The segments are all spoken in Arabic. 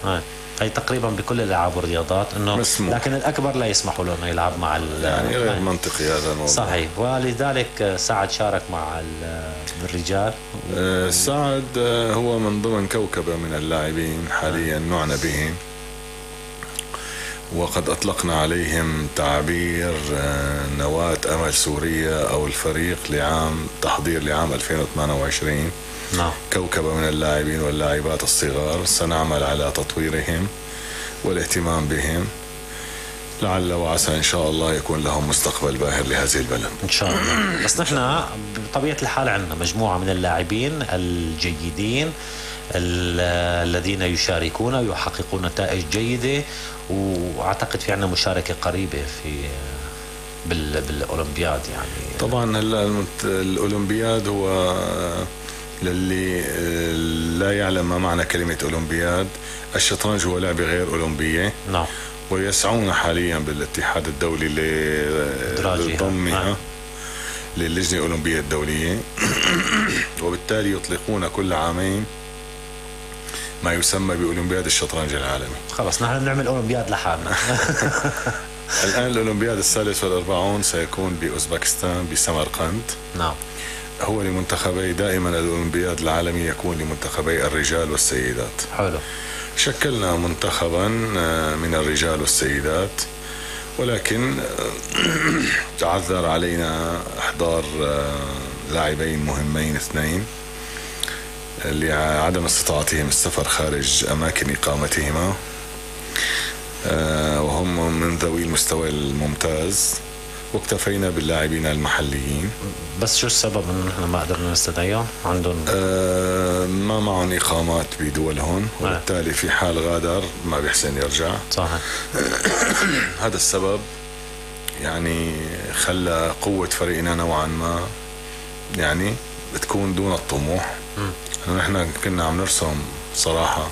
هي تقريبا بكل الالعاب والرياضات انه مسموح. لكن الاكبر لا يسمحوا له انه يلعب مع يعني غير منطقي هذا الموضوع. صحيح. ولذلك سعد شارك مع الرجال. سعد هو من ضمن كوكبة من اللاعبين حاليا نعنى بهم، وقد أطلقنا عليهم تعبير نواة أمل سوريا أو الفريق لعام تحضير لعام 2028. نعم. كوكبة من اللاعبين واللاعبات الصغار، سنعمل على تطويرهم والاهتمام بهم، لعل وعسى إن شاء الله يكون لهم مستقبل باهر لهذه البلد إن شاء الله. بس نحن بطبيعة الحال عندنا مجموعة من اللاعبين الجيدين الذين يشاركون ويحققون نتائج جيدة، وأعتقد في عندنا مشاركة قريبة في بالأولمبياد. يعني طبعا هلا الأولمبياد هو للي لا يعلم ما معنى كلمة أولمبياد، الشطرنج هو لعبة غير أولمبية. نعم. ويسعون حاليا بالاتحاد الدولي لضمها للجنة الأولمبية الدولية وبالتالي يطلقون كل عامين ما يسمى بأولمبياد الشطرنج العالمي. خلاص نحن بنعمل أولمبياد لحالنا. الآن الأولمبياد الثالث والأربعون سيكون بأوزبكستان بسمرقند. نعم. هو لمنتخبي دائما الأولمبياد العالمي يكون لمنتخبي الرجال والسيدات. حلو. شكلنا منتخبا من الرجال والسيدات، ولكن تعذر علينا إحضار لاعبين مهمين اثنين لعدم استطاعتهم السفر خارج أماكن إقامتهما، وهم من ذوي المستوى الممتاز، واكتفينا باللاعبين المحليين. بس شو السبب انه نحن ما قدرنا نستدعيهم؟ عندهم ما معهم اقامات بدولهم، وبالتالي في حال غادر ما بيحسن يرجع. صحيح. هذا السبب يعني خلى قوة فريقنا نوعا ما يعني بتكون دون الطموح. نحن كنا عم نرسم صراحة،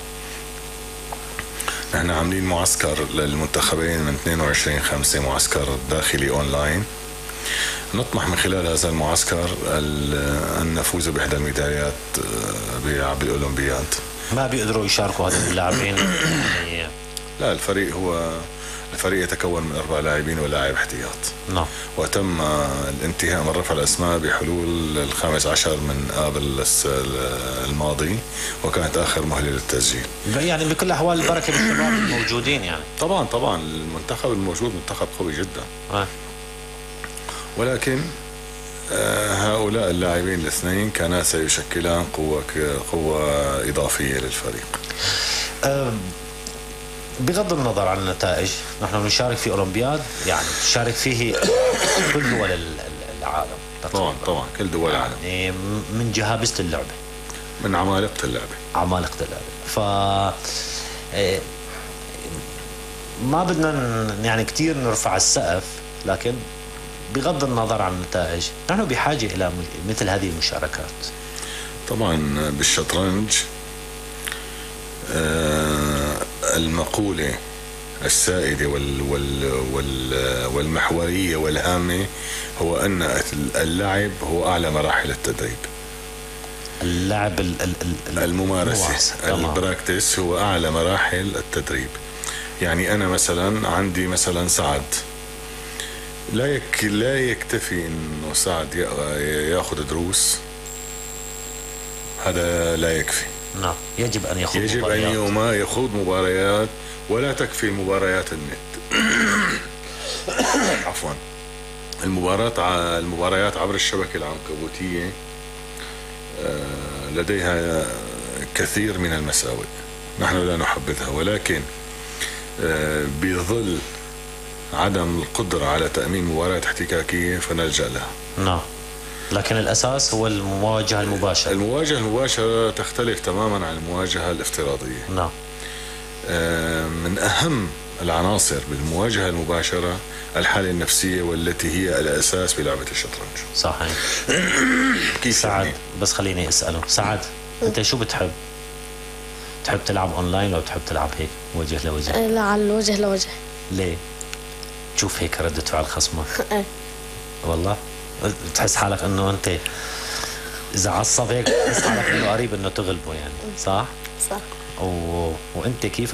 نحن عاملين معسكر للمنتخبين من 22/5، معسكر داخلي اونلاين، نطمح من خلال هذا المعسكر ان نفوز باحدى الميداليات بالاولمبياد. ما بيقدروا يشاركوا هذول اللاعبين؟ لا، الفريق يتكون من 4 لاعبين ولاعب احتياط. نعم. وتم الانتهاء من رفع الاسماء بحلول 15 من آب الماضي، وكانت اخر مهله للتسجيل. يعني بكل الاحوال البركه بالشباب الموجودين. يعني طبعا المنتخب الموجود منتخب قوي جدا. ولكن هؤلاء اللاعبين الاثنين كانا سيشكلان قوة إضافية للفريق. بغض النظر عن النتائج، نحن نشارك في أولمبياد يعني تشارك فيه كل دول العالم. طبعا كل دول العالم، يعني من جهابزة اللعبة، من عمالقة اللعبة. ف ما بدنا يعني كتير نرفع السقف، لكن بغض النظر عن النتائج نحن بحاجة إلى مثل هذه المشاركات. طبعا بالشطرنج المقولة السائدة والمحورية والهامة هو أن اللعب هو أعلى مراحل التدريب. اللعب الممارسة، البراكتس هو أعلى مراحل التدريب. يعني أنا مثلا عندي مثلا سعد، لا يكتفي إنه سعد يأخذ دروس، هذا لا يكفي. نعم. يجب أن يخوض مباريات، ولا تكفي مباريات النت. عفوا، المباريات عبر الشبكة العنكبوتية لديها كثير من المساوئ، نحن لا نحبذها، ولكن بظل عدم القدرة على تأمين مباراة احتكاكية فنلجأ لها. نعم. لكن الأساس هو المواجهة المباشرة. المواجهة المباشرة تختلف تماما عن المواجهة الافتراضية. نعم. من أهم العناصر بالمواجهة المباشرة الحالة النفسية، والتي هي الأساس بلعبة الشطرنج. صحيح. كيف سعد يعني؟ بس خليني أسأله، سعد أنت شو بتحب؟ تحب تلعب أونلاين أو تحب تلعب هيك وجه لوجه؟ لا، على الوجه لوجه. ليه؟ تشوف هيك ردة فعل خصمك؟ والله بتحس حالك انه انت اذا عصب هيك بتحس حالك انه قريب انه تغلبه، يعني صح؟ صح. وانت كيف